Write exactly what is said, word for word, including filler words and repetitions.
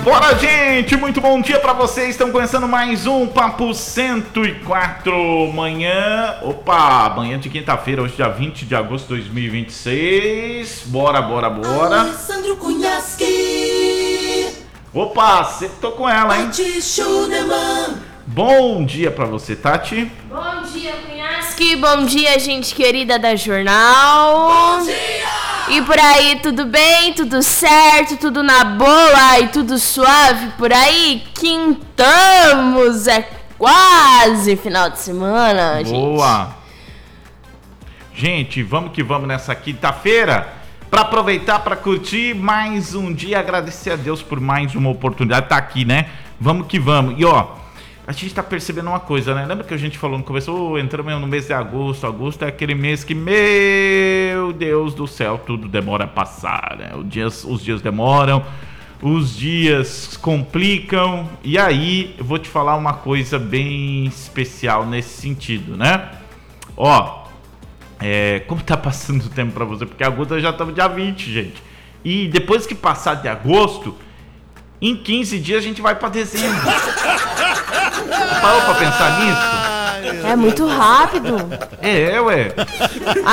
Bora, gente! Muito bom dia pra vocês. Estão começando mais um Papo cento e quatro. Manhã, opa, manhã de quinta-feira, hoje dia vinte de agosto de dois mil e vinte e seis. Bora, bora, bora. Alessandro Cunhasque. Opa, você tô com ela, hein? Tati Schunemann. Bom dia pra você, Tati. Bom dia, Cunhasque. Bom dia, gente querida da Jornal. Bom dia! E por aí, tudo bem? Tudo certo? Tudo na boa? E tudo suave por aí? Quintamos! É quase final de semana, gente. Boa! Gente, vamos que vamos nessa quinta-feira para aproveitar, para curtir mais um dia, agradecer a Deus por mais uma oportunidade. Tá aqui, né? Vamos que vamos. E ó, a gente tá percebendo uma coisa, né? Lembra que a gente falou no começo, oh, entramos no mês de agosto. Agosto é aquele mês que, meu Deus do céu, tudo demora a passar, né? Os dias, os dias demoram, os dias complicam. E aí, eu vou te falar uma coisa bem especial nesse sentido, né? Ó, é, como tá passando o tempo pra você? Porque agosto já estamos dia vinte, gente. E depois que passar de agosto, em quinze dias a gente vai pra dezembro. Parou pra pensar nisso? É muito rápido. É, ué.